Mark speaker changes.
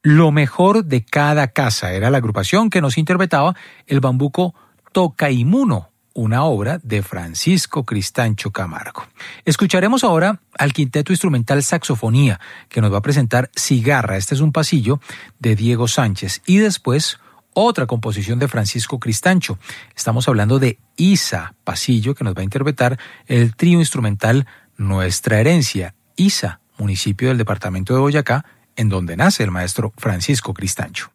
Speaker 1: Lo mejor de cada casa era la agrupación que nos interpretaba el bambuco Tocaimuno, una obra de Francisco Cristancho Camargo. Escucharemos ahora al quinteto instrumental Saxofonía, que nos va a presentar Cigarra. Este es un pasillo de Diego Sánchez. Y después otra composición de Francisco Cristancho. Estamos hablando de Isa, pasillo, que nos va a interpretar el trío instrumental Nuestra Herencia. Isa, municipio del departamento de Boyacá, en donde nace el maestro Francisco Cristancho.